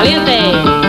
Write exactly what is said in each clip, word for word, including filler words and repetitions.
Caliente!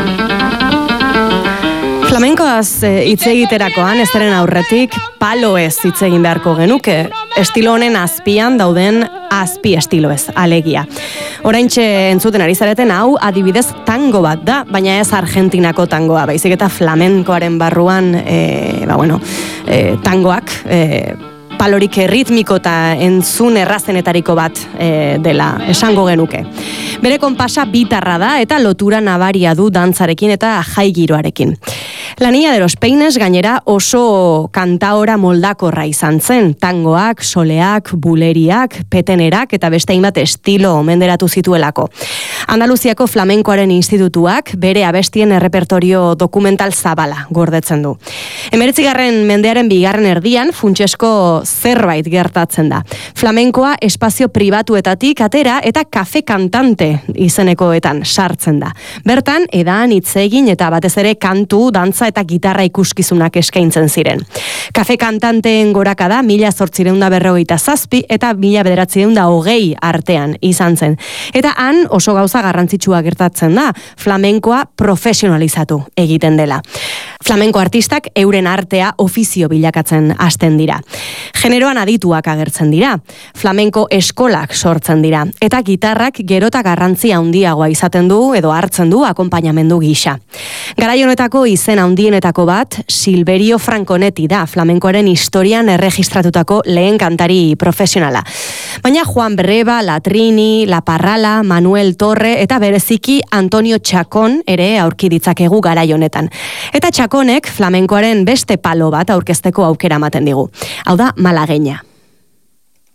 Flamenkoaz hitz egiterakoan ez zeren aurretik paloez hitz egin beharko genuke. Estilo honen azpian dauden azpi estiloez, alegia. Oraintxe entzuten ari zareten hau adibidez tango bat da, baina ez Argentinako tangoa, baizik eta flamenkoaren barruan e, ba, bueno, e, tangoak e, palorik ritmiko eta entzun errazenetariko bat e, dela esango genuke. Bere konpasa bitarra da eta lotura nabaria du dantzarekin eta jai giroarekin. La Niña de los Peines gainera oso kantaora moldakorra izan zen, tangoak, soleak, buleriak, petenerak eta beste hainbat estilo menderatu zituelako. Andaluziako flamenkoaren institutuak bere abestien errepertorio dokumental zabala gordetzen du. Hemeretzigarren mendearen bigarren erdian funtsesko zerbait gertatzen da. Flamenkoa espazio pribatuetatik atera eta kafe kantante izenekoetan sartzen da. Bertan, edan hitz egin eta batez ere kantu, dantza eta gitarra ikuskizunak eskaintzen ziren. Kafe kantanteen gorakada mila zortziehun eta berrogeita zazpi eta mila bederatziehun eta hogei artean izan zen. Eta han oso gauza garrantzitsua gertatzen da, flamenkoa profesionalizatu egiten dela. Flamenko artistak euren artea ofizio bilakatzen hasten dira. Generoan adituak agertzen dira, flamenko eskolak sortzen dira, eta gitarrak gerota garrantzia handiagoa izaten du edo hartzen du akonpainamendu gisa. Garai honetako izen handienetako bat Silverio Franconetti da, flamenkoaren historian erregistratutako lehen kantari profesionala. Baina Juan Breva, La Trini, La Parrala, Manuel Torre eta bereziki Antonio Chacón ere aurki ditzakegu garai honetan. Eta Chaconek flamenkoaren beste palo bat aurkezteko aukera ematen digu. Hau da, malagueña.